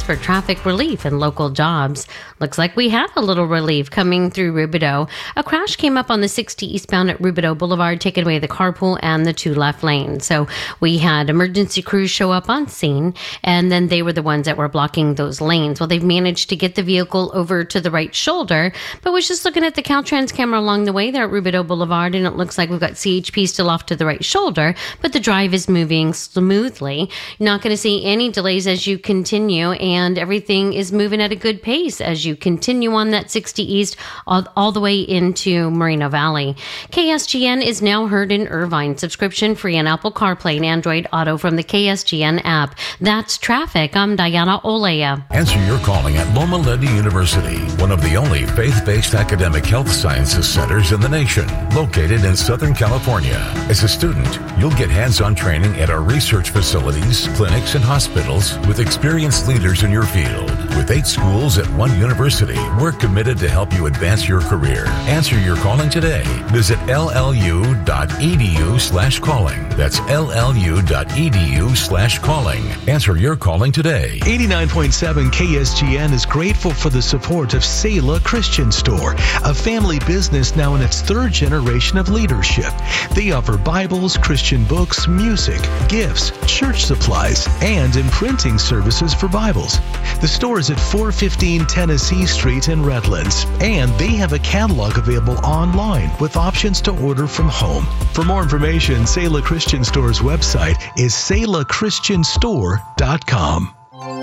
for traffic relief and local jobs. Looks like we have a little relief coming through Rubidoux. A crash came up on the 60 eastbound at Rubidoux Boulevard, taking away the carpool and the 2 left lanes. So we had emergency crews show up on scene, and then they were the ones that were blocking those lanes. Well, they've managed to get the vehicle over to the right shoulder, but was just looking at the Caltrans camera along the way there at Rubidoux Boulevard, and it looks like we've got CHP still off to the right shoulder, but the drive is moving smoothly. You're not going to see any delays as you continue, and everything is moving at a good pace as you continue on that 60 East all the way into Moreno Valley. KSGN is now heard in Irvine, subscription free on Apple CarPlay and Android Auto from the KSGN app. That's traffic. I'm Diana Olea. Answer your calling at Loma Linda University, one of the only faith-based academic health sciences centers in the nation, located in Southern California. As a student, you'll get hands-on training at our research facilities, clinics, and hospitals with experienced leaders in your field. With 8 schools at one university, we're committed to help you advance your career. Answer your calling today. Visit llu.edu/calling. That's llu.edu/calling. Answer your calling today. 89.7 KSGN is grateful for the support of Selah Christian Store, a family business now in its 3rd generation of leadership. They offer Bibles, Christian books, music, gifts, church supplies, and imprinting services for Bibles. The store is at 415 Tennessee Street in Redlands, and they have a catalog available online with options to order from home. For more information, Selah Christian Store's website is selahchristianstore.com.